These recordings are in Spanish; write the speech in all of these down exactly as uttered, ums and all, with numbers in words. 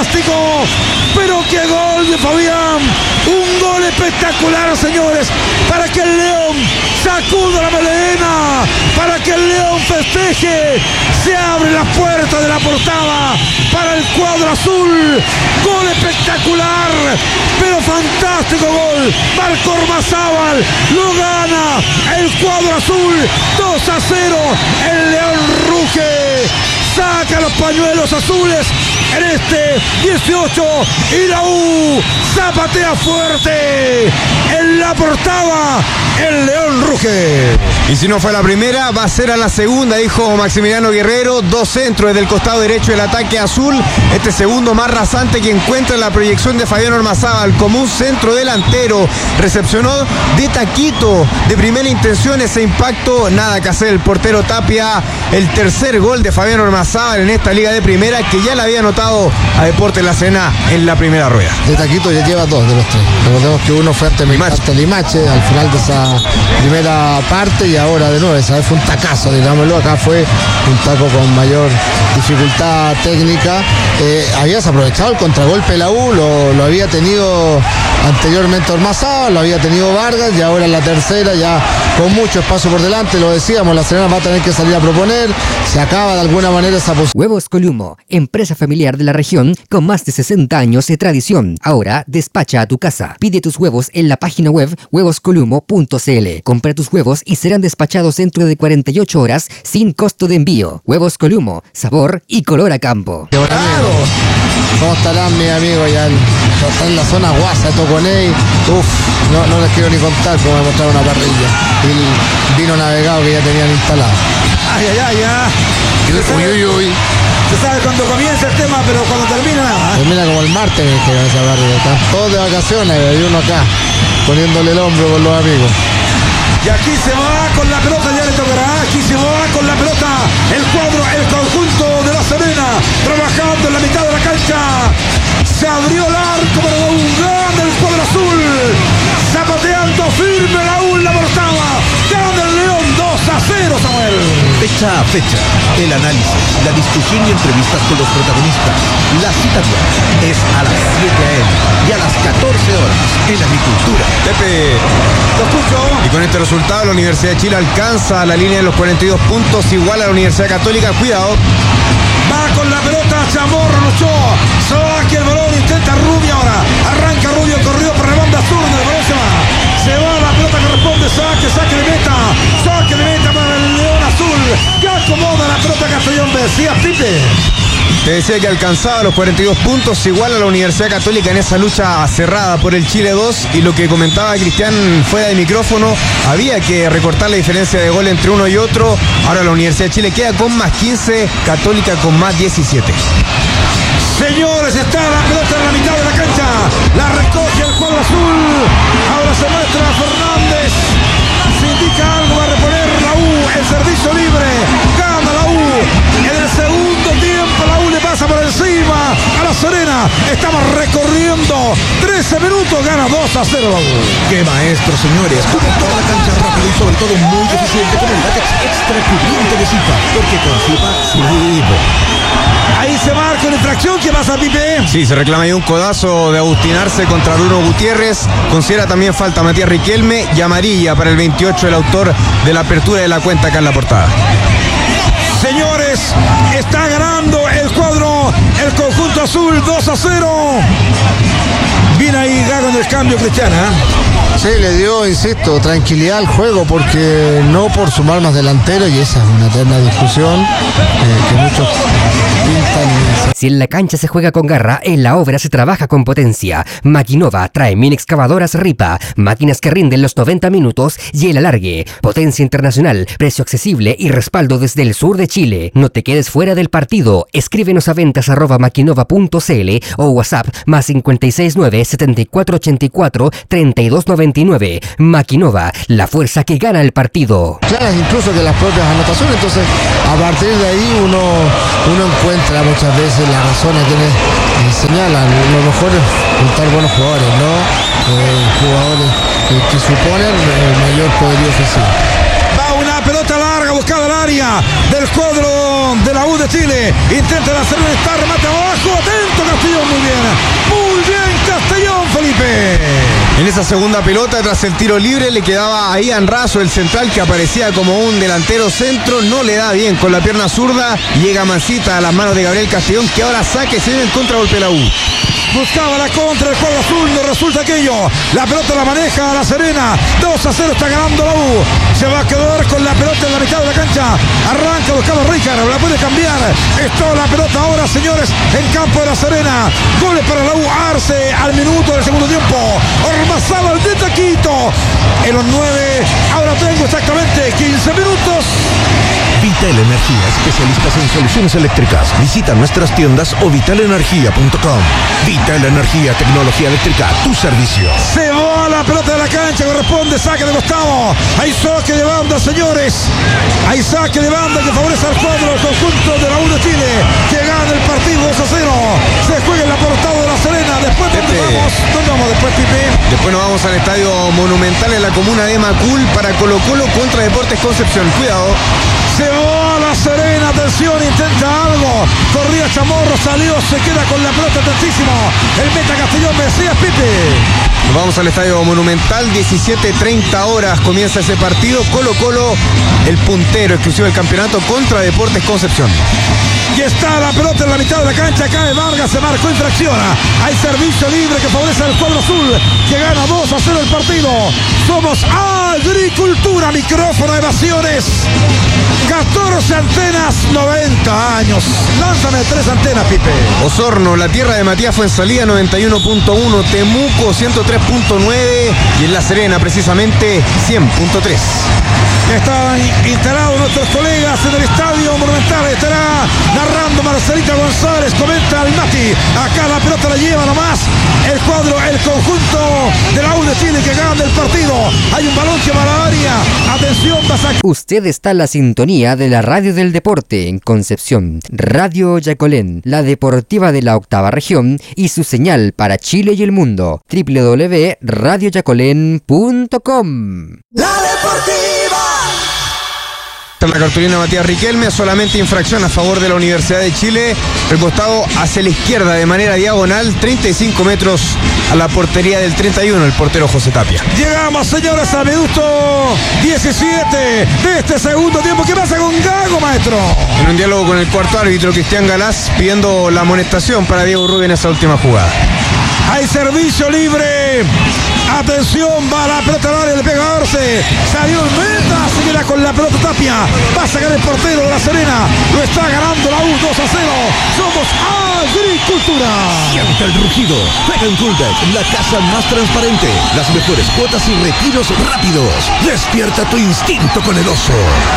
fantástico, pero qué gol de Fabián, un gol espectacular, señores, para que el León sacuda la melena, para que el León festeje, se abre la puerta de la portada para el cuadro azul, gol espectacular, pero fantástico gol, Marco Ormazábal, lo gana el cuadro azul, dos a cero, el León ruge, saca los pañuelos azules en este dieciocho y la U zapatea fuerte en la portada, el León ruge. Y si no fue la primera, va a ser a la segunda, dijo Maximiliano Guerrero. Dos centros desde el costado derecho del ataque azul. Este segundo más rasante que encuentra la proyección de Fabián Ormazábal como un centro delantero. Recepcionó de taquito, de primera intención ese impacto. Nada que hacer el portero Tapia. El tercer gol de Fabián Ormazábal en esta liga de primera, que ya le había anotado a Deportes La Serena en la primera rueda. De taquito ya lleva dos de los tres. Recordemos que uno fue ante Limache, Limache al final de esa primera parte, y ahora de nuevo, esa vez fue un tacazo, digámoslo, acá fue un taco con mayor dificultad técnica. Eh, habías aprovechado el contragolpe de la U, lo, lo había tenido anteriormente Ormazábal, lo había tenido Vargas, y ahora en la tercera ya con mucho espacio por delante, lo decíamos, La Serena va a tener que salir a proponer, se acaba de alguna manera esa posición. Huevos Columo, empresa familiar de la región con más de sesenta años de tradición. Ahora despacha a tu casa. Pide tus huevos en la página web huevos columo punto c l. Compra tus huevos y serán despachados dentro de cuarenta y ocho horas sin costo de envío. Huevos Columo, sabor y color a campo. ¡Claro! ¿Cómo estarán mis amigos ya? Está en la zona Guasa, Toconey. Uf, no, no les quiero ni contar cómo me mostraron una parrilla. Y el vino navegado que ya tenían instalado. Ay, ay, ay, ay. Uy, uy, uy. Se sabe cuando comienza el tema, pero cuando termina nada. Termina como el martes que esa parrilla. Están todos de vacaciones, y uno acá poniéndole el hombro con los amigos. Y aquí se va con la pelota, ya le tocará. Aquí se va con la pelota el cuadro, el conjunto de La Serena, trabajando en la mitad de la cancha. Se abrió el arco para un gana el cuadro azul. Zapateando firme la U en la portada. Gana el León dos a cero, Samuel. Fecha a fecha, el análisis, la discusión y entrevistas con los protagonistas. La cita es a las siete a m y a las catorce horas en Agricultura. Pepe, Lo escucho. y con este resultado la Universidad de Chile alcanza la línea de los cuarenta y dos puntos, igual a la Universidad Católica. Cuidado. Va con la pelota Chamorro, luchó. Saque el balón, intenta Rubio ahora. Arranca Rubio, corrió por la banda zurda, el balón se va. Se va la pelota, corresponde, saque, saque de meta. Saque de meta para el León Azul. Que acomoda la pelota Castellón, decía Pipe. Te decía que alcanzaba los cuarenta y dos puntos, igual a la Universidad Católica en esa lucha cerrada por el Chile dos, y lo que comentaba Cristian fuera de micrófono, había que recortar la diferencia de gol entre uno y otro. Ahora la Universidad de Chile queda con más quince, Católica con más diecisiete. Señores, está la pelota en la mitad de la cancha. La recoge el cuadro azul. Ahora se muestra Fernández. Se indica algo, va a reponer la U. El servicio libre. Gana la U. En el segundo tiempo la U le pasa por encima a La Serena. Estamos recorriendo trece minutos. Gana dos a cero la U. ¡Qué maestro, señores! Con toda la cancha rápido y sobre todo muy eficiente con el látex extra cubriente de Zipa. Porque con Zipa, sí. Ahí se marca una infracción. ¿Qué pasa, Pipe? Sí, se reclama ahí un codazo de Agustín Arce contra Bruno Gutiérrez. Considera también falta Matías Riquelme y amarilla para el veintiocho, el autor de la apertura de la cuenta acá en la portada. Señores, está ganando el cuadro, el conjunto azul dos a cero. Viene ahí Gago en el cambio, Cristiana. Sí, le dio, insisto, tranquilidad al juego, porque no por sumar más delantero, y esa es una eterna discusión eh, que muchos pintan. Si en la cancha se juega con garra, en la obra se trabaja con potencia. Maquinova trae mini excavadoras Ripa, máquinas que rinden los noventa minutos y el alargue. Potencia internacional, precio accesible y respaldo desde el sur de Chile. No te quedes fuera del partido. Escríbenos a ventas arroba maquinova punto c l o WhatsApp más cinco seis nueve, siete cuatro ocho cuatro, tres dos nueve nueve. Maquinova, la fuerza que gana el partido. Claras incluso que las propias anotaciones, entonces a partir de ahí uno, uno encuentra muchas veces las razones que les eh, señalan. Lo mejor es juntar buenos jugadores, ¿no? Eh, jugadores eh, que suponen el mayor poderío ofensivo. Va una pelota larga, Saca buscada al área del cuadro de la U de Chile. Intenta hacer un estar, remate abajo. Atento Castellón, muy bien. Muy bien Castellón, Felipe. En esa segunda pelota, tras el tiro libre, le quedaba a Ian Razo, el central, que aparecía como un delantero centro. No le da bien con la pierna zurda. Llega Mancita a las manos de Gabriel Castellón, que ahora saque, se viene el contragolpe de la U. Buscaba la contra el cuadro azul, no resulta aquello. La pelota la maneja La Serena. dos a cero está ganando la U. Se va a quedar con la pelota en la mitad de la cancha. Arranca buscando Richard, la puede cambiar. Está la pelota ahora, señores, en campo de La Serena. Goles para la U. Arce al minuto del segundo tiempo. Ormazábal de taquito. En los nueve, ahora tengo exactamente quince minutos. Vital Energía, especialistas en soluciones eléctricas. Visita nuestras tiendas o vital energía punto com. Vital Energía, tecnología eléctrica, tu servicio. Se va la pelota de la cancha, corresponde saque de costado. Hay saque de banda, señores. Hay saque de banda que favorece al cuadro del conjunto de la U de Chile, que gana el partido dos a cero. Se juega en la portada de La Serena. Después, ¿dónde vamos? ¿Dónde vamos después, Pipe? Después nos vamos al Estadio Monumental en la comuna de Macul para Colo Colo contra Deportes Concepción. Cuidado. Se va La Serena, atención, intenta algo. Corría Chamorro, salió, se queda con la pelota, atentísimo. El meta Castellón, me decías, Pipe. Nos vamos al Estadio Monumental, diecisiete treinta horas comienza ese partido. Colo Colo, el puntero exclusivo del campeonato contra Deportes Concepción. Y está la pelota en la mitad de la cancha, cae Vargas, se marcó infracción. Hay servicio libre que favorece al cuadro azul, que gana dos a cero el partido. Somos Agricultura, micrófono, evasiones. catorce antenas, noventa años. Lánzame tres antenas, Pipe. Osorno, la tierra de Matías Fuensalía, noventa y uno punto uno. Temuco, ciento tres punto nueve. Y en La Serena, precisamente, cien punto tres. Están instalados nuestros colegas en el Estadio Monumental. Estará narrando Marcelita González. Comenta el Mati. Acá la pelota la lleva nomás el cuadro, el conjunto de la U de Chile, que gana el partido. Hay un balón que va a la área. Atención, va a sacar. Usted está en la sintonía de la Radio del Deporte en Concepción. Radio Yacolén, la deportiva de la octava región y su señal para Chile y el mundo. doble u doble u doble u punto radio yacolén punto com. La deportiva. La cartulina Matías Riquelme, solamente infracción a favor de la Universidad de Chile, recostado hacia la izquierda de manera diagonal, treinta y cinco metros a la portería del treinta y uno, el portero José Tapia. Llegamos, señores, al minuto diecisiete de este segundo tiempo. ¿Qué pasa con Gago, maestro? En un diálogo con el cuarto árbitro, Cristian Galás, pidiendo la amonestación para Diego Rubio en esa última jugada. Hay servicio libre. Atención, va la pelota al área, le pega Arce. Salió el meta, se queda con la pelota Tapia. Va a sacar el portero de La Serena. Lo está ganando la U dos a cero. Somos Agricultura. Siente el rugido. Juega en Coolbet, la casa más transparente. Las mejores cuotas y retiros rápidos. Despierta tu instinto con el oso.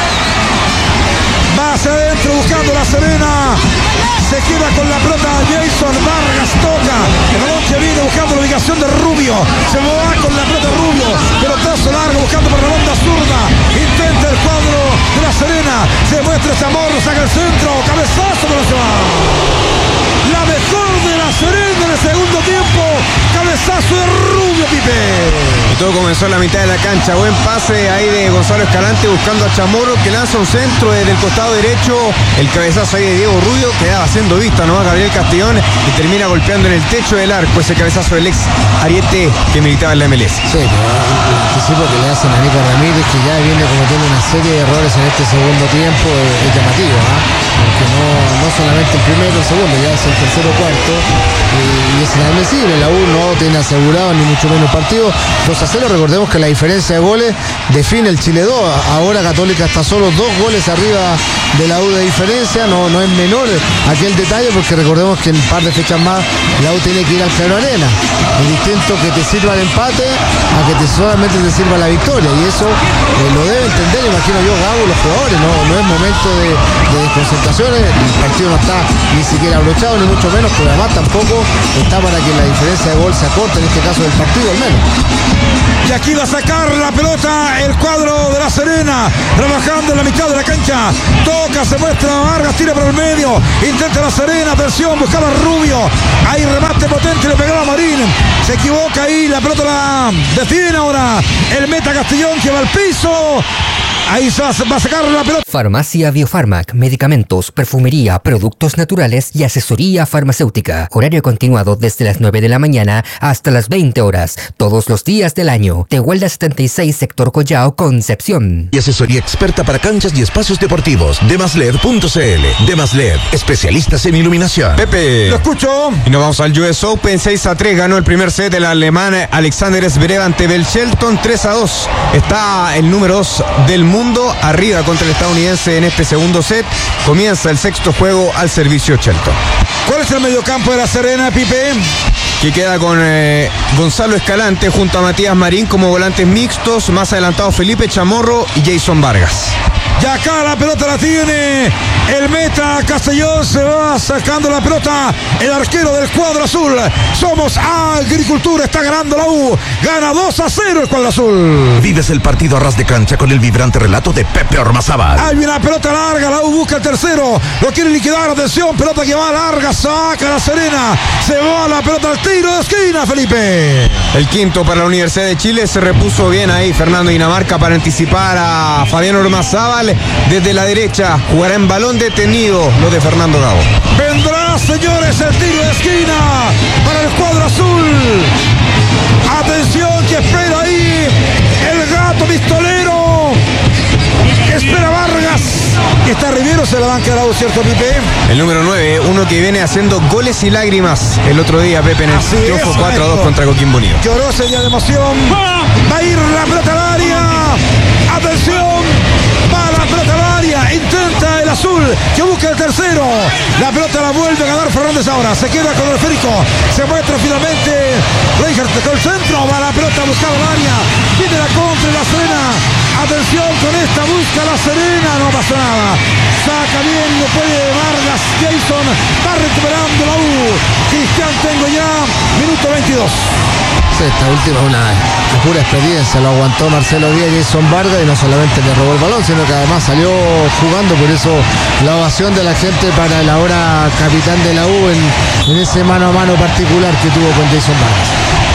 Va hacia adentro buscando La Serena. Se queda con la pelota Jason Vargas, toca. El balón que viene buscando la ubicación de Rubio. Se va con la pelota de Rubio. Pelotazo largo buscando por la banda zurda. Intenta el cuadro de La Serena. Se muestra Chamorro, saca el centro. Cabezazo de la ciudad. La mejor de La Serena en el segundo tiempo. Cabezazo de Rubio, Pipe. Y todo comenzó en la mitad de la cancha. Buen pase ahí de Gonzalo Escalante buscando a Chamorro, que lanza un centro desde el costado derecho. El cabezazo ahí de Diego Rubio quedaba haciendo vista, ¿no? A Gabriel Castellón, y termina golpeando en el techo del arco ese cabezazo del ex Ariete que militaba en la M L S. Sí, pero el anticipo que le hacen a Nico Ramírez, que ya viene cometiendo una serie de errores en este segundo tiempo, es, es llamativo, ¿ah? ¿eh? Porque no, no solamente el primero, el segundo, ya es el tercero o cuarto, y, y es inadmisible. La U no tiene asegurado ni mucho menos el partido. dos a cero, recordemos que la diferencia de goles define el Chile dos. Ahora Católica está solo dos goles arriba de la U de diferencia, no, no es menor aquel detalle, porque recordemos que en un par de fechas más la U tiene que ir al Claro Arena. Es distinto que te sirva el empate a que te solamente te sirva la victoria, y eso eh, lo debe entender, imagino yo, Gabo, los jugadores. No, no es momento de, de desconcentraciones, el partido no está ni siquiera abrochado, ni mucho menos, pero además tampoco está para que la diferencia de gol se acorte, en este caso del partido al menos. Y aquí va a sacar la pelota el cuadro de La Serena, trabajando en la mitad de la cancha. Toca, se muestra Vargas, tira por el medio. Intenta La Serena, atención, buscaba a Rubio. Hay remate potente, le pegaba a Marín. Se equivoca ahí, la pelota la detiene ahora el meta Castellón, que va al piso. Ahí va a sacar la pelota. Farmacia Biofarmac, medicamentos, perfumería, productos naturales y asesoría farmacéutica. Horario continuado desde las nueve de la mañana hasta las veinte horas, todos los días del año. Tehuelda setenta y seis, sector Collao, Concepción. Y asesoría experta para canchas y espacios deportivos. Demasled punto c l. Demasled, especialistas en iluminación. Pepe, Lo escucho. y nos vamos al U S Open. Seis a tres ganó el primer set del alemán Alexander Zverev ante Bell Shelton. Tres a dos. Está el número dos del mundo arriba contra el estadounidense en este segundo set. Comienza el sexto juego al servicio Shelton. ¿Cuál es el mediocampo de La Serena, Pipe? Que queda con eh, Gonzalo Escalante junto a Matías Marín como volantes mixtos. Más adelantado Felipe Chamorro y Jason Vargas. Y acá la pelota la tiene el meta Castellón, se va sacando la pelota el arquero del cuadro azul. Somos Agricultura, está ganando la U, gana dos a cero el cuadro azul. Vives el partido a ras de cancha con el vibrante relato de Pepe Ormazábal. Hay una pelota larga, la U busca el tercero, lo quiere liquidar, atención, pelota que va larga, saca La Serena, se va la pelota al tiro de esquina, Felipe. El quinto para la Universidad de Chile, se repuso bien ahí Fernando Dinamarca para anticipar a Fabián Ormazábal. Desde la derecha jugará en balón detenido lo de Fernando Gago. Vendrá, señores, el tiro de esquina para el cuadro azul. Atención que espera ahí el gato pistolero. Espera Vargas. Está Riveros en la banca de la U, ¿cierto, Pipe? El número nueve, uno que viene haciendo goles y lágrimas el otro día, Pepe, en el Así triunfo es, cuatro a dos contra Coquimbo Unido. Lloró señal de emoción. Va a ir la pelota al área. Atención. Va la pelota al área. Intenta el azul que busca el tercero. La pelota la vuelve a ganar Fernández ahora. Se queda con el esférico. Se muestra finalmente Reinhardt con el centro. Va la pelota a buscar el área. Viene la contra La Serena. Atención con esta. Busca La Serena. No pasa nada. Saca bien. No puede Vargas. Jason va recuperando la U. Cristian tengo ya. Minuto veintidós. Sí, esta última es una pura experiencia, lo aguantó Marcelo Díaz y Jason Vargas y no solamente le robó el balón, sino que además salió jugando, por eso la ovación de la gente para el ahora capitán de la U en, en ese mano a mano particular que tuvo con Jason Vargas.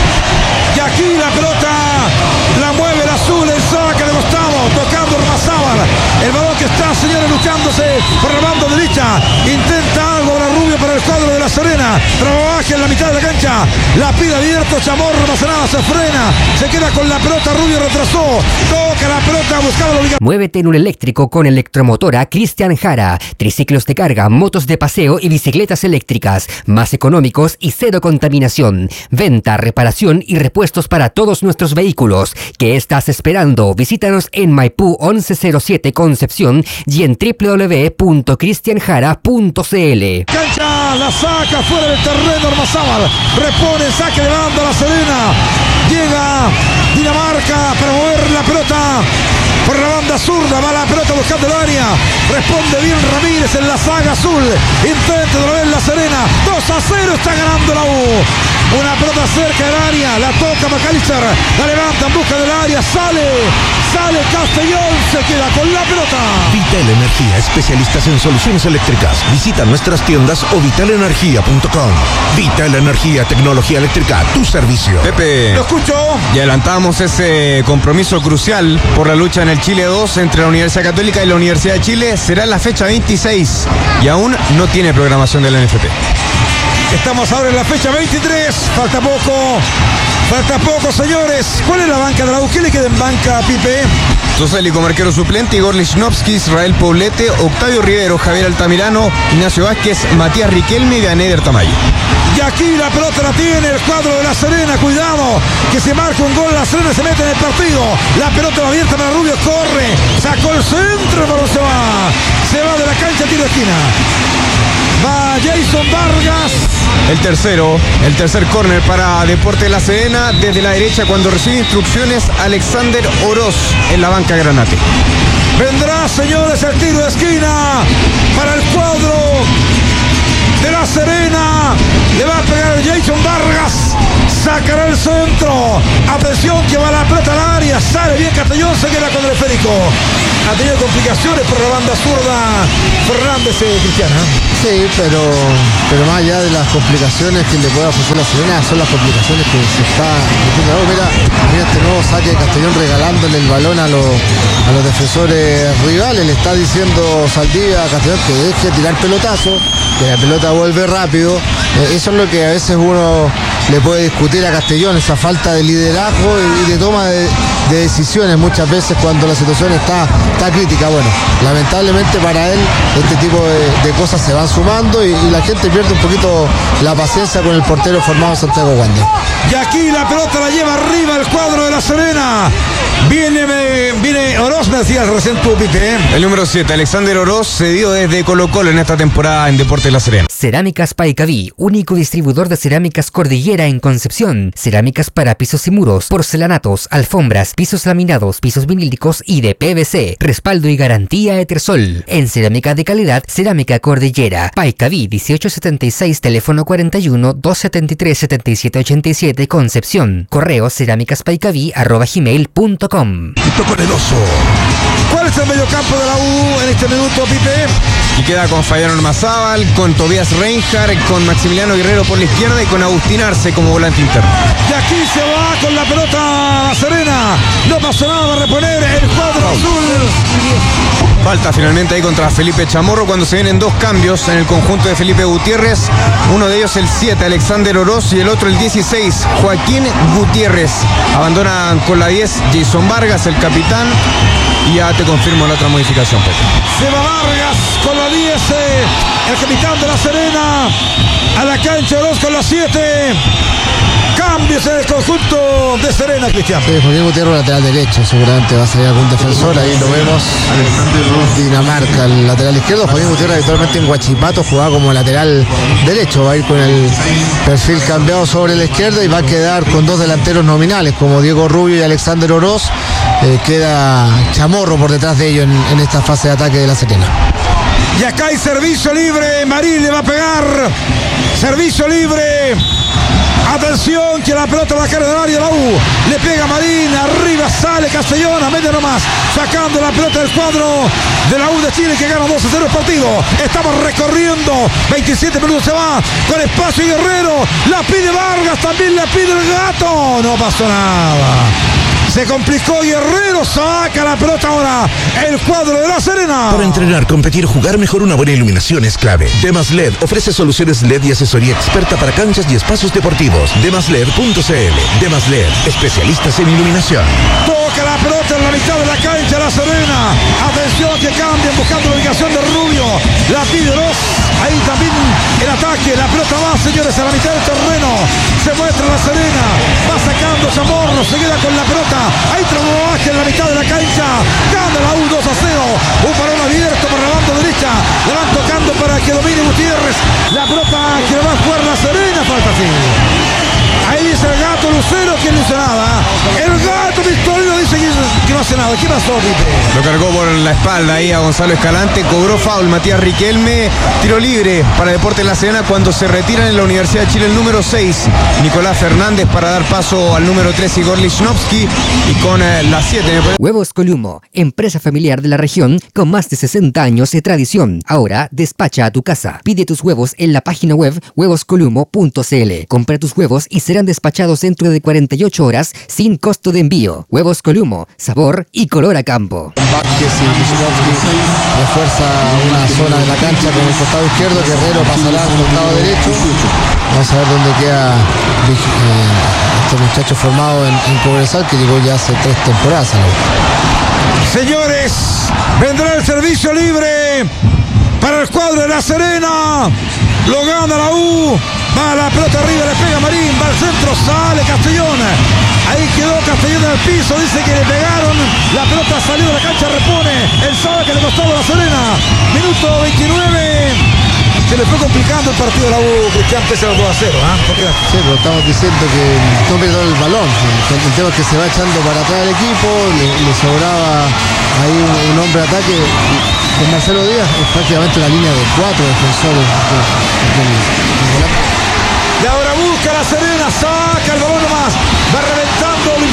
Y aquí la pelota la mueve el azul, el saque de costado, tocando Ormazábal. El balón que está, señores, luchándose por la banda derecha. Intenta algo la Rubio para el cuadro de La Serena. Trabaja en la mitad de la cancha. La pide abierto, Chamorro, no pasa nada, se frena. Se queda con la pelota, Rubio retrasó. Toca la pelota, buscaba la obligación. Muévete en un eléctrico con Electromotora Cristian Jara. Triciclos de carga, motos de paseo y bicicletas eléctricas. Más económicos y cero contaminación. Venta, reparación y repuestos para todos nuestros vehículos. ¿Qué estás esperando? Visítanos en Maipú once cero siete Concepción y en w w w punto cristian jara punto c l. Cancha, la saca fuera del terreno Ormazábal. Repone, saque de banda La Serena. Llega Dinamarca para mover la pelota por la banda zurda. Va la pelota buscando el área. Responde bien Ramírez en la saga azul. Intenta de vez La Serena. dos a cero está ganando la U. Una pelota cerca del área. La toca McAllister. La levanta en busca del área. Sale. Sale Castellón. Se queda con la pelota. Vital Energía, especialistas en soluciones eléctricas. Visita nuestras tiendas o vital energía punto com. Vital Energía, tecnología eléctrica, tu servicio. Pepe, Lo escucho. y adelantamos ese compromiso crucial por la lucha en el Chile dos entre la Universidad Católica y la Universidad de Chile. Será en la fecha veintiséis y aún no tiene programación de la N F P. Estamos ahora en la fecha veintitrés. Falta poco. Falta poco, señores. ¿Cuál es la banca de la U? ¿Qué le queda en banca, Pipe? Toseli como arquero suplente, Igor Lichnowsky, Israel Poblete, Octavio Rivero, Javier Altamirano, Ignacio Vázquez, Matías Riquelme y Vianeder Tamayo. Y aquí la pelota la tiene el cuadro de La Serena. Cuidado, que se marca un gol. La Serena se mete en el partido. La pelota va abierta para Rubio. Corre. Sacó el centro. Pero se va. Se va de la cancha, tiro de esquina. Va Jason Vargas. El tercero, el tercer córner para Deportes La Serena, desde la derecha cuando recibe instrucciones Alexander Oroz en la banca granate. Vendrá, señores, el tiro de esquina para el cuadro de La Serena. Le va a pegar Jason Vargas. sacará el centro. Atención que va la pelota al área. Sale bien Castellón, se queda con el esférico. Ha tenido complicaciones por la banda zurda Fernández, eh, Cristiana. Sí, pero, pero más allá de las complicaciones que le puede ofrecer la Serena, son las complicaciones que se está metiendo. Oh, mira, mira este nuevo saque de Castellón regalándole el balón a los, a los defensores rivales. Le está diciendo Saldivia a Castellón que deje de tirar pelotazo, que la pelota vuelve rápido. Eh, eso es lo que a veces uno le puede discutir a Castellón, esa falta de liderazgo y de toma de, de decisiones muchas veces cuando la situación está, está crítica. Bueno, lamentablemente para él este tipo de, de cosas se van sumando y, y la gente pierde un poquito la paciencia con el portero formado Santiago Wander. Y aquí la pelota la lleva arriba el cuadro de la Serena. Viene, me, viene Oroz, me decías recién tú, Pipe. El número siete, Alexander Oroz, cedido desde Colo Colo en esta temporada en Deportes La Serena. Cerámicas Paicaví, único distribuidor de cerámicas Cordillera en Concepción. Cerámicas para pisos y muros, porcelanatos, alfombras, pisos laminados, pisos vinílicos y de P V C. Respaldo y garantía Etersol. En cerámica de calidad, Cerámica Cordillera. Paicaví dieciocho setenta y seis, teléfono cuarenta y uno, doscientos setenta y tres, setenta y siete ochenta y siete, Concepción. Correo cerámicaspaicaví arroba gmail punto com. Con el oso. ¿Cuál es el mediocampo de la U en este minuto, Pipe? Y queda con Fabián Ormazábal, con Tobias Reinhardt, con Maximiliano Guerrero por la izquierda y con Agustín Arce como volante interno. Y aquí se va con la pelota Serena. No pasó nada, va a reponer el cuadro azul. Falta finalmente ahí contra Felipe Chamorro cuando se vienen dos cambios en el conjunto de Felipe Gutiérrez. Uno de ellos el siete, Alexander Oroz, y el otro el dieciséis, Joaquín Gutiérrez. Abandonan con la diez Jason Vargas, el capitán. Y ya te confirmo la otra modificación, Pepe. Se va Vargas con la diez, el capitán de la Serena. A la cancha Oroz con la siete. Cambios en el conjunto de Serena, Cristian. Sí, Joaquín Gutiérrez, lateral derecho, seguramente va a salir algún defensor, ahí lo vemos. Dinamarca, el lateral izquierdo. Joaquín Gutiérrez habitualmente en Huachipato jugaba como lateral derecho, va a ir con el perfil cambiado sobre la izquierda y va a quedar con dos delanteros nominales como Diego Rubio y Alexander Oroz. Eh, queda Chamorro por detrás de ellos en, en esta fase de ataque de la Serena. Y acá hay servicio libre, Marín le va a pegar. Servicio libre. Atención que la pelota va a caer del área de la U. Le pega Marín, arriba sale Castellón, a media nomás, sacando la pelota del cuadro de la U de Chile que gana dos a cero el partido. Estamos recorriendo, veintisiete minutos se va, con espacio y Guerrero. La pide Vargas, también la pide el Gato. No pasó nada. Se complicó Guerrero, saca la pelota ahora el cuadro de la Serena. Para entrenar, competir, jugar mejor, una buena iluminación es clave. Demas L E D ofrece soluciones L E D y asesoría experta para canchas y espacios deportivos. demas led punto c l. Demas L E D, especialistas en iluminación. Toca la pelota en la mitad de la cancha la Serena. Atención que cambian buscando la ubicación de Rubio. La pide dos. Ahí también el ataque. La pelota va, señores, a la mitad del terreno. Se muestra la Serena. Va sacando Chamorro. Se queda con la pelota. Ahí trabaja en la mitad de la cancha. Gana la U dos a cero. Un balón abierto por la banda derecha. La van tocando para que domine Gutiérrez. La pelota que la va a jugar la Serena. Falta así. Ahí dice el Gato Lucero que no hizo nada. El Gato Victorino dice que no hace nada. ¿Qué pasó, Pipe? Lo cargó por la espalda ahí a Gonzalo Escalante. Cobró foul Matías Riquelme. Tiro libre para Deportes La Serena cuando se retiran en la Universidad de Chile el número seis, Nicolás Fernández, para dar paso al número tres, Igor Lichnowsky. Y con eh, la siete. Huevos Columo, empresa familiar de la región con más de sesenta años de tradición. Ahora despacha a tu casa. Pide tus huevos en la página web huevos columo punto c l. Compra tus huevos y serán despachados dentro de cuarenta y ocho horas sin costo de envío. Huevos Columo, sabor y color a campo. Vázquez y Lichnowsky refuerza una zona de la cancha con el costado izquierdo. Guerrero pasará al costado derecho. Vamos a ver dónde queda eh, este muchacho formado en, en Cobresal, que llegó ya hace tres temporadas, ¿no? Señores, vendrá el servicio libre para el cuadro de la Serena. Lo gana la U. Va la pelota arriba, le pega Marín, va al centro, sale Castellón. Ahí quedó Castellón en el piso, dice que le pegaron. La pelota salió de la cancha, repone. Él sabe que le costaba a la Serena. Minuto veintinueve. Se le fue complicando el partido de la U, Cristian, pese a los dos a cero. ¿eh? Sí, pero estamos diciendo que no perdió el balón. El tema es que se va echando para atrás el equipo, le, le sobraba ahí un, un hombre de ataque. Con Marcelo Díaz es prácticamente la línea de cuatro defensores. De, de, de, de y ahora busca la Serena, saca el balón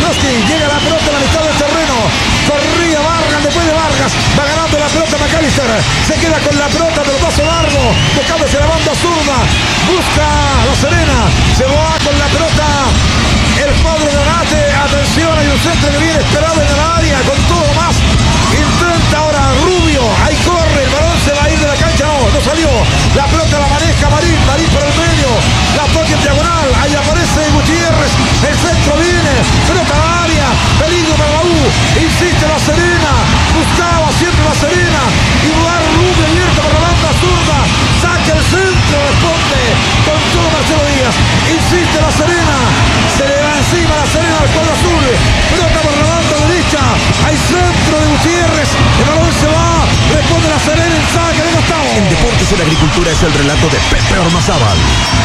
Groski, llega la pelota a la mitad del terreno. Corría Vargas, después de Vargas. Va ganando la pelota McAllister. Se queda con la pelota, pelotazo largo. Tocándose la banda zurda. Busca La Serena. Se va con la pelota. El cuadro de Donate. Atención, hay un centro que viene esperado en el área. Con todo más. Intenta ahora Rubio. Ahí corre. El balón se va a ir de la cancha. No, no salió. La pelota la maneja Marín. Marín por el medio. La toca en diagonal. Ahí aparece Gutiérrez. El centro viene. Pelota al área. Peligro para la U. Insiste La Serena. Buscaba siempre La Serena. Y lugar Rubio abierto por la banda zurda. Saca el centro. Responde con todo Marcelo Díaz. Insiste La Serena. Se le va encima La Serena al cuadro azul. Pelota por la banda derecha. Hay centro de Gutiérrez. El balón se va. Responde La Serena en saque de costado. En Deportes en Agricultura es el relato de Pepe Ormazábal.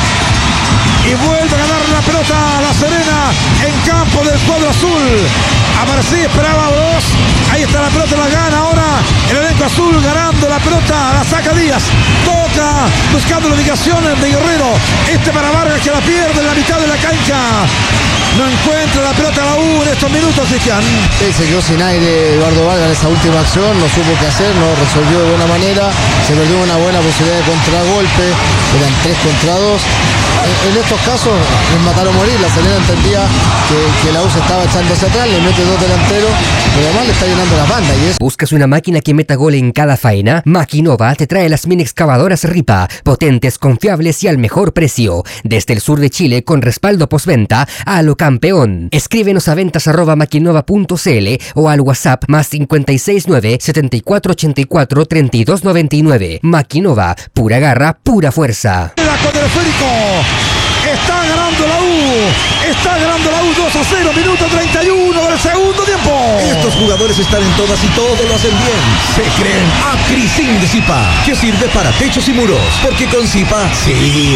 Y vuelve a ganar la pelota La Serena en campo del cuadro azul. Aparecía, esperaba dos. Ahí está la pelota, la gana ahora el elenco azul ganando la pelota. La saca Díaz. Toca buscando la ubicación de Guerrero. Este para Vargas que la pierde en la mitad de la cancha. No encuentra la pelota la U en estos minutos, Cristian. Sí, se quedó sin aire Eduardo Vargas en esa última acción, no supo qué hacer, no resolvió de buena manera, se perdió una buena posibilidad de contragolpe, eran tres contra dos. En, en estos casos, es matar o morir. La Serena entendía que, que la U se estaba echando hacia atrás, le mete dos delanteros, pero además le está llenando las bandas. Y eso... ¿Buscas una máquina que meta gol en cada faena? Maquinova te trae las mini excavadoras Ripa, potentes, confiables y al mejor precio. Desde el sur de Chile, con respaldo postventa a lo campeón. Escríbenos a ventas arroba maquinova punto cl o al WhatsApp más cinco seis nueve, siete cuatro ocho cuatro, tres dos nueve nueve. Maquinova, pura garra, pura fuerza. Con el esférico. Está ganando la U. Está ganando la U dos a cero. Minuto treinta y uno del segundo tiempo. Estos jugadores están en todas y todo lo hacen bien. Se creen Acrisin de Zipa, que sirve para techos y muros. Porque con Zipa, sí.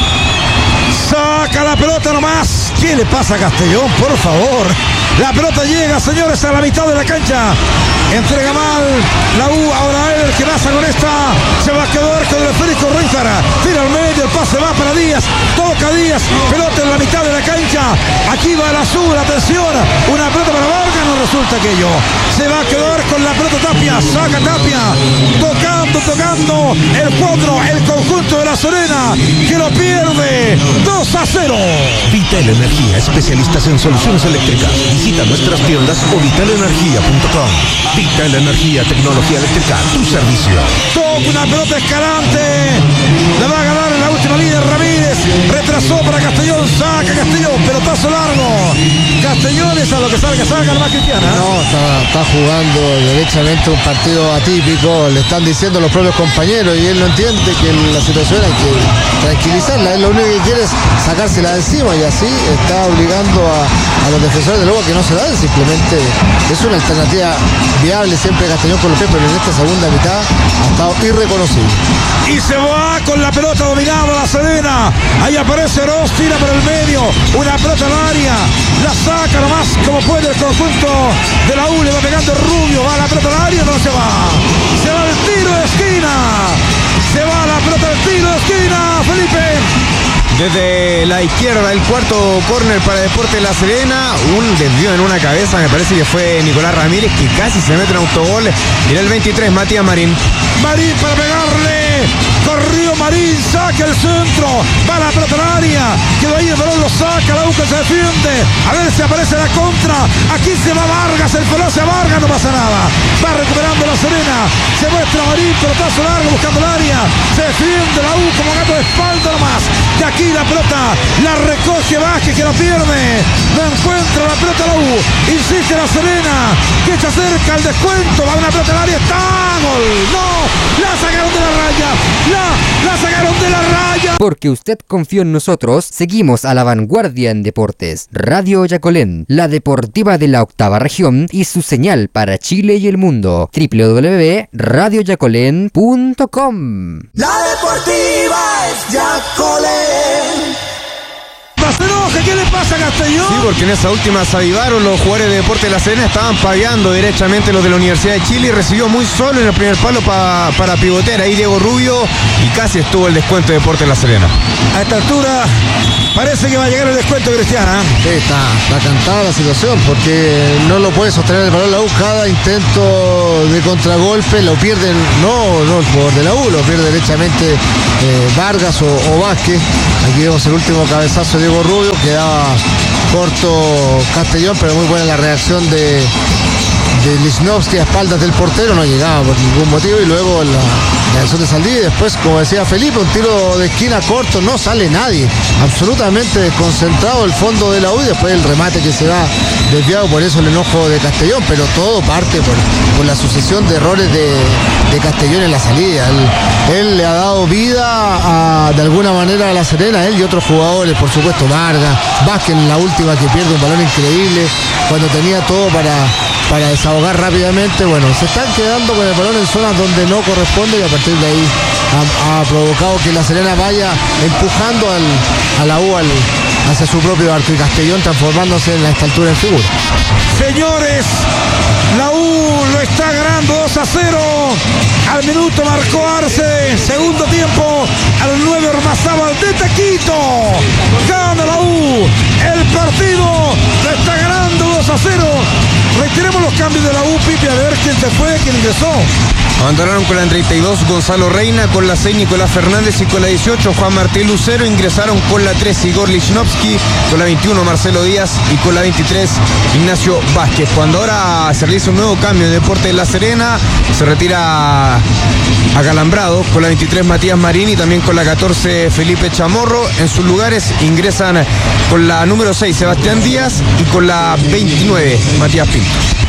Saca la pelota nomás. ¿Qué le pasa a Castellón? Por favor. La pelota llega, señores, a la mitad de la cancha. Entrega mal la U. Ahora Eder que pasa con esta. Se va a quedar con el esférico Rizara. Tira al medio, el pase va para Díaz. Toca Díaz. Pelota en la mitad de la cancha. Aquí va el azul, atención. Una pelota para Vargas, no resulta aquello. Se va a quedar con la pelota Tapia. Saca Tapia. Tocando, tocando. El cuadro, el conjunto de La Serena. Que lo pierde. dos a cero. Vital Energía, especialistas en soluciones eléctricas. Visita nuestras tiendas o vital energía punto com. Vital Energía, tecnología eléctrica, tu servicio. Toca una pelota Escalante. La va a ganar en la última línea Ramírez. Retrasó para Castellón. Saca Castellón. Pelotazo largo. Castellón es a lo que salga, salga la más cristiana. No, está, está jugando derechamente un partido atípico. Le están diciendo los propios compañeros y él no entiende que la situación hay que tranquilizarla. Él lo único que quiere es sacársela de encima y así está obligando a, a los defensores de Lobo que no se la den. Simplemente es una alternativa viable siempre Castellón con los pies, pero en esta segunda mitad ha estado irreconocible. Y se va con la pelota dominada La Serena. Ahí aparece Ross, tira por el medio. Una pelota al área. La saca nomás como puede el conjunto de la U. Le va pegando Rubio. Va la pelota al área, no se va. Se va el tiro de esquina. Se va la pelota del tiro de esquina, Felipe. Desde la izquierda, el cuarto córner para Deportes La Serena. Un desvío en una cabeza, me parece que fue Nicolás Ramírez, que casi se mete en autogol. Mira el veintitrés, Matías Marín. Marín para pegarle. Corrió Marín, saca el centro. Va la pelota al área. Quedó ahí el balón, lo saca. La U que se defiende. A ver si aparece la contra. Aquí se va Vargas, el pelotazo a Vargas, no pasa nada. Va recuperando La Serena. Se muestra Marín, pelotazo largo buscando el área. Se defiende la U como gato de espalda nomás. De aquí la pelota la recoge Vázquez que la pierde. No encuentra la pelota la U. Insiste La Serena que se acerca al descuento. Va una pelota al área. Está gol. No, la sacaron de la raya. La, la sacaron de la raya. Porque usted confió en nosotros, seguimos a la vanguardia en deportes. Radio Yacolén, la deportiva de la octava región y su señal para Chile y el mundo. doble u doble u doble u punto radio yacolén punto com. La deportiva es Yacolén. Se enoja, ¿qué le pasa? pasa Castellón? Sí, porque en esa última se avivaron los jugadores de Deportes de La Serena, estaban paviando derechamente los de la Universidad de Chile y recibió muy solo en el primer palo pa, para pivotear ahí Diego Rubio y casi estuvo el descuento de Deportes de La Serena. A esta altura parece que va a llegar el descuento, Cristiana. Sí, está, está cantada la situación porque no lo puede sostener el balón la U. Cada intento de contragolpe lo pierden, no, no el jugador de la U, lo pierde derechamente eh, Vargas o, o Vázquez. Aquí vemos el último cabezazo de Diego Rubio, quedaba corto Castellón, pero muy buena la reacción de, de Lichnowsky a espaldas del portero, no llegaba por ningún motivo, y luego la reacción de Saldivia, y después, como decía Felipe, un tiro de esquina corto, no sale nadie, absolutamente desconcentrado el fondo de la U, y después el remate que se va desviado, por eso el enojo de Castellón, pero todo parte por, por la sucesión de errores de, de Castellón en la salida. Él, él le ha dado vida a, de alguna manera a La Serena, él y otros jugadores, por supuesto Vargas, Vázquez en la última que pierde un balón increíble, cuando tenía todo para, para desahogar rápidamente. Bueno, se están quedando con el balón en zonas donde no corresponde, y a partir de ahí ha, ha provocado que La Serena vaya empujando al, a la U al, hacia su propio arco, y Castellón transformándose en a esta altura en figura. Señores, la U lo está ganando dos a cero. Al minuto marcó Arce. Segundo tiempo, al nueve Ormazábal de Taquito. Gana la U. El partido lo está ganando dos a cero. Reiteremos los cambios de la U, Pipe, a ver quién se fue, quién ingresó. Abandonaron con la treinta y dos Gonzalo Reina, con la seis Nicolás Fernández y con la dieciocho Juan Martín Lucero. Ingresaron con la tres Igor Lichnowsky, con la veintiuno Marcelo Díaz y con la veintitrés Ignacio Vázquez. Cuando ahora se realiza un nuevo cambio en Deportes de La Serena, se retira Acalambrado, con la veintitrés Matías Marín y también con la catorce Felipe Chamorro. En sus lugares ingresan con la número seis Sebastián Díaz y con la veintinueve Matías Pinto.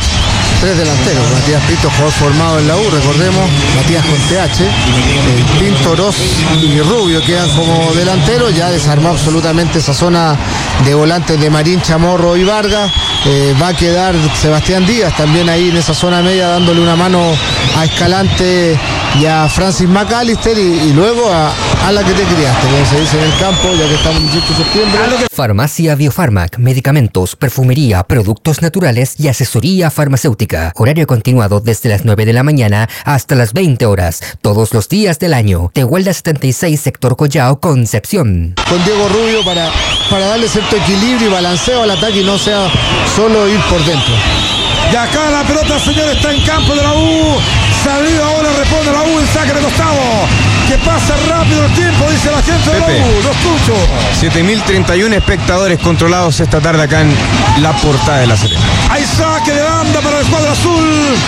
Tres delanteros, Matías Pinto, jugador formado en la U, recordemos, Matías con T H, eh, Pinto, Ross y Rubio quedan como delanteros. Ya desarmó absolutamente esa zona de volantes de Marín, Chamorro y Vargas. Eh, va a quedar Sebastián Díaz también ahí en esa zona media, dándole una mano a Escalante y a Francis McAllister, y, y luego a, a la que te criaste, como se dice en el campo, ya que estamos en dieciocho de septiembre. Farmacia Biofarmac, medicamentos, perfumería, productos naturales y asesoría farmacéutica. Horario continuado desde las nueve de la mañana hasta las veinte horas, todos los días del año. Tehuelda setenta y seis, sector Collao, Concepción. Con Diego Rubio para, para darle cierto equilibrio y balanceo al ataque y no sea solo ir por dentro. Y acá la pelota, señores, está en campo de la U. Salió ahora, responde la U, el saque de costado. Que pasa rápido el tiempo, dice la gente de Pepe, la U. Los escucho. siete mil treinta y uno espectadores controlados esta tarde acá en la portada de La Serena. Hay saque de banda para el cuadro azul.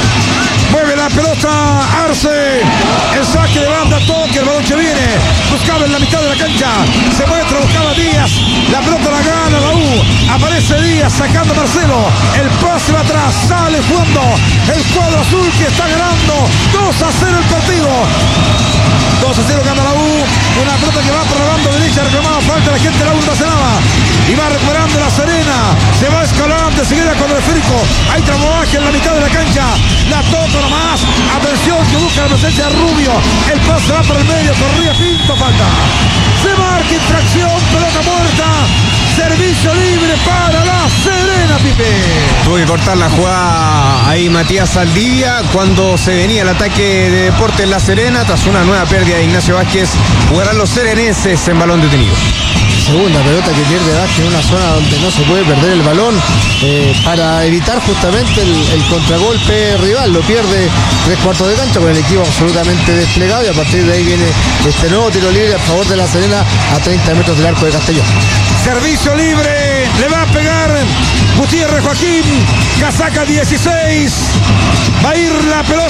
Mueve la pelota Arce. El saque de banda, toque, el balón que viene. Buscaba en la mitad de la cancha. Se muestra, buscaba Díaz. La pelota la gana la U. Aparece Díaz sacando a Marcelo. El pase va atrás. Sale jugando el cuadro azul, que está ganando dos a cero el partido. dos a cero gana la U. Una pelota que va por la banda derecha, reclamaba falta la gente de la U, no se nada. Y va recuperando La Serena. Se va Escalante, se queda con el esférico. Hay tramoaje en la mitad de la cancha. La toca nomás. Atención, que busca la presencia de Rubio. El pase va por el medio. Corría Pinto, falta. Se marca infracción, pelota muerta. Servicio libre para La Serena, Pipe. Tuvo que cortar la jugada ahí Matías Saldivia cuando se venía el ataque de Deportes La Serena. Tras una nueva pérdida de Ignacio Vázquez, jugarán los serenenses en balón detenido. Segunda pelota que pierde Vázquez en una zona donde no se puede perder el balón, eh, para evitar justamente el, el contragolpe rival. Lo pierde tres cuartos de cancha con el equipo absolutamente desplegado, y a partir de ahí viene este nuevo tiro libre a favor de La Serena a treinta metros del arco de Castellón. Servicio libre, le va a pegar Gutiérrez Joaquín, casaca dieciséis. Va a ir la pelota